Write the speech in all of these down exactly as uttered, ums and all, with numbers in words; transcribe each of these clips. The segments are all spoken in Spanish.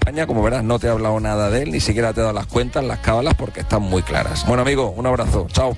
España, como verás, no te he hablado nada de él, ni siquiera te he dado las cuentas, las cábalas, porque están muy claras. Bueno, amigo, un abrazo. Chao.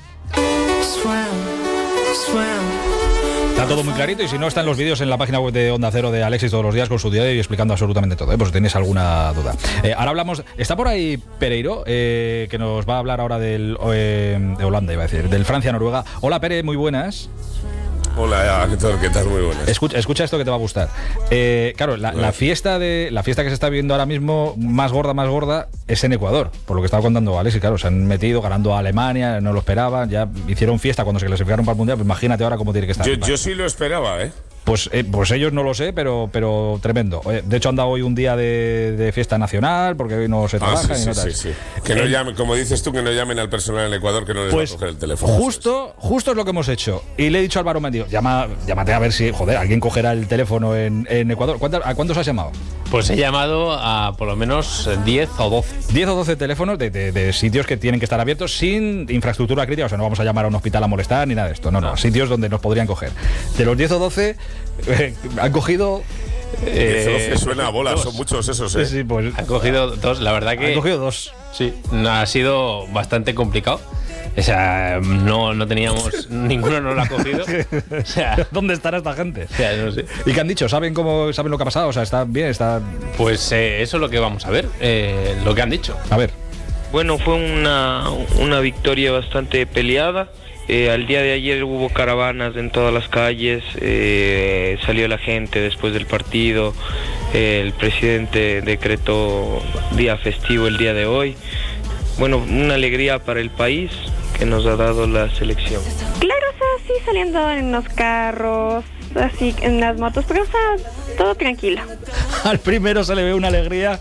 Está todo muy clarito, y si no, están los vídeos en la página web de Onda Cero de Alexis todos los días con su diario y explicando absolutamente todo, ¿eh? Por si tenéis alguna duda. Eh, ahora hablamos, está por ahí Pereiro, eh, que nos va a hablar ahora del eh, de Holanda, iba a decir, del Francia-Noruega. Hola, Pere, muy buenas. Hola, Héctor, ¿qué tal? Muy buenas. Escucha, escucha esto que te va a gustar. Eh, claro, la, la fiesta de la fiesta que se está viviendo ahora mismo, más gorda, más gorda, es en Ecuador, por lo que estaba contando Alex. Y claro, se han metido ganando a Alemania, no lo esperaban, ya hicieron fiesta cuando se clasificaron para el Mundial. Pues imagínate ahora cómo tiene que estar. Yo, yo sí lo esperaba, ¿eh? Pues, eh, pues ellos no lo sé, pero, pero tremendo. De hecho, han dado hoy un día de, de fiesta nacional, porque hoy no se trabaja. Ah, sí, y no sí, tal. sí, sí. Que no llamen, como dices tú, que no llamen al personal en Ecuador, que no les pues, va a coger el teléfono. Justo, justo es lo que hemos hecho. Y le he dicho a Álvaro Mendio, llama, llámate a ver si, joder, alguien cogerá el teléfono en, en Ecuador. ¿A cuántos has llamado? Pues he llamado a por lo menos diez o doce. diez o doce teléfonos de, de, de sitios que tienen que estar abiertos sin infraestructura crítica. O sea, no vamos a llamar a un hospital a molestar ni nada de esto. No, no, no. Sitios donde nos podrían coger. De los diez o doce, eh, han cogido... Eh, doce suena a bola, dos. Son muchos esos, ¿eh? Sí, sí, pues... Han cogido dos, la verdad que... Han cogido dos. Sí, ha sido bastante complicado. O sea, no, no teníamos... ninguno nos lo ha cogido. O sea, ¿dónde estará esta gente? O sea, no sé. ¿Y qué han dicho? ¿Saben cómo, saben lo que ha pasado? O sea, ¿está bien? Está... Pues eh, eso es lo que vamos a ver, eh, lo que han dicho. A ver. Bueno, fue una, una victoria bastante peleada. Eh, al día de ayer hubo caravanas en todas las calles, eh, salió la gente después del partido, eh, el presidente decretó día festivo el día de hoy. Bueno, una alegría para el país que nos ha dado la selección. Claro, o sea, sí, saliendo en los carros, así, en las motos, pero o sea, todo tranquilo. Al primero se le ve una alegría.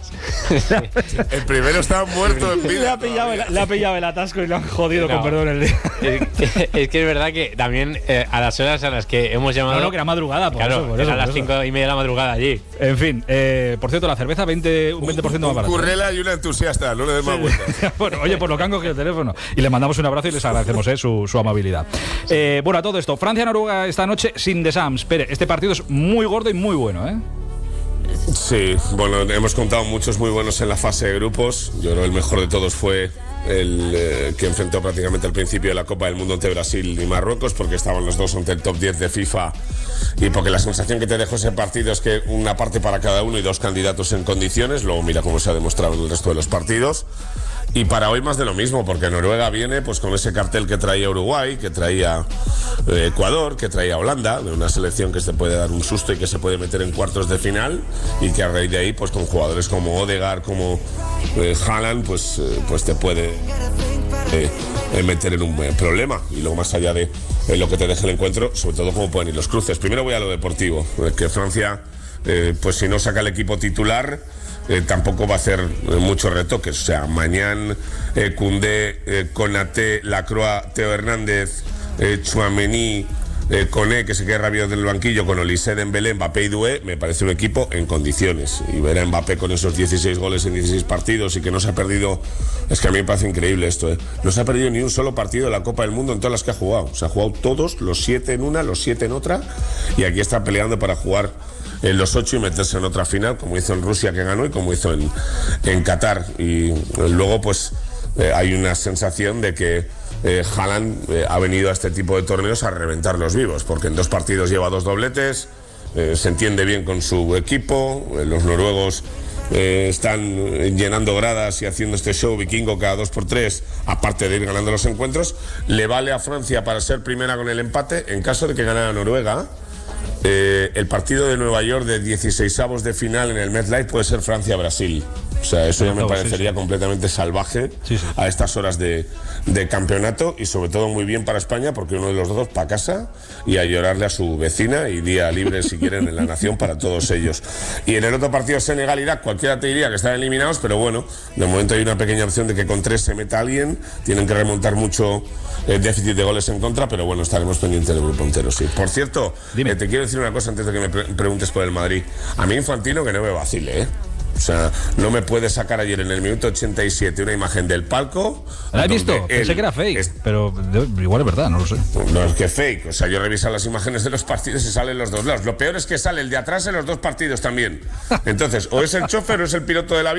El primero estaba muerto en vida. Le ha pillado el, le ha pillado el atasco y lo han jodido, no, con perdón, el día. Es, es que es verdad que también eh, a las horas a las que hemos llamado... No, no, que era madrugada, por claro, eso, por era eso, a las por cinco eso. y media de la madrugada allí. En fin, eh, por cierto, la cerveza veinte, un veinte por ciento un, más un barata. currela y una entusiasta, no le des más sí. vueltas. Bueno, oye, por lo que han cogido el teléfono. Y le mandamos un abrazo y les agradecemos eh, su, su amabilidad. Eh, bueno, a todo esto, Francia-Noruega esta noche sin Deschamps. Espere, este partido es muy gordo y muy bueno, ¿eh? Sí, bueno, hemos contado muchos muy buenos en la fase de grupos. Yo creo que el mejor de todos fue el eh, que enfrentó prácticamente al principio de la Copa del Mundo ante Brasil y Marruecos, porque estaban los dos ante el top diez de FIFA y porque la sensación que te dejó ese partido es que una parte para cada uno y dos candidatos en condiciones. Luego mira cómo se ha demostrado en el resto de los partidos. Y para hoy más de lo mismo, porque Noruega viene pues con ese cartel que traía Uruguay, que traía eh, Ecuador, que traía Holanda, de una selección que se puede dar un susto y que se puede meter en cuartos de final, y que a raíz de ahí, pues con jugadores como Odegaard, como eh, Haaland, pues, eh, pues te puede eh, eh, meter en un eh, problema. Y luego más allá de eh, lo que te deje el encuentro, sobre todo cómo pueden ir los cruces. Primero voy a lo deportivo, eh, que Francia, eh, pues si no saca el equipo titular, Eh, tampoco va a hacer eh, muchos retoques. O sea, Mañán, eh, Koundé, eh, Konaté, Lacroix, Teo Hernández, eh, Tchouaméni, eh, Koné, que se queda rápido del banquillo, con Olise, Dembélé, Mbappé y Doué, me parece un equipo en condiciones. Y ver a Mbappé con esos dieciséis goles en dieciséis partidos y que no se ha perdido, es que a mí me parece increíble esto, ¿eh? No se ha perdido ni un solo partido de la Copa del Mundo en todas las que ha jugado. Se ha jugado todos, los siete en una, los siete en otra, y aquí está peleando para jugar en los ocho y meterse en otra final, como hizo en Rusia, que ganó, y como hizo en, en Qatar. Y luego pues eh, hay una sensación de que eh, Haaland eh, ha venido a este tipo de torneos a reventar los vivos, porque en dos partidos lleva dos dobletes, eh, se entiende bien con su equipo, eh, los noruegos eh, están llenando gradas y haciendo este show vikingo cada dos por tres, aparte de ir ganando los encuentros. Le vale a Francia para ser primera con el empate. En caso de que ganara Noruega, Eh, el partido de Nueva York de dieciseisavos de final en el MetLife puede ser Francia-Brasil. O sea, eso ya me parecería completamente salvaje sí, sí. a estas horas de, de campeonato, y sobre todo muy bien para España, porque uno de los dos para casa y a llorarle a su vecina, y día libre si quieren en la nación para todos ellos. Y en el otro partido, Senegal-Irak, cualquiera te diría que están eliminados, pero bueno, de momento hay una pequeña opción de que con tres se meta alguien. Tienen que remontar mucho el déficit de goles en contra, pero bueno, estaremos pendientes del grupo entero, sí. Por cierto, eh, te quiero decir una cosa antes de que me pre- preguntes por el Madrid. A mí Infantino que no me vacile, ¿eh? O sea, no me puede sacar ayer en el minuto ochenta y siete una imagen del palco. ¿La he visto? Pensé que era fake, es, pero igual es verdad, no lo sé. No es que fake, o sea, yo reviso las imágenes de los partidos y salen los dos lados. Lo peor es que sale el de atrás en los dos partidos también. Entonces, o es el chofer o es el piloto del avión.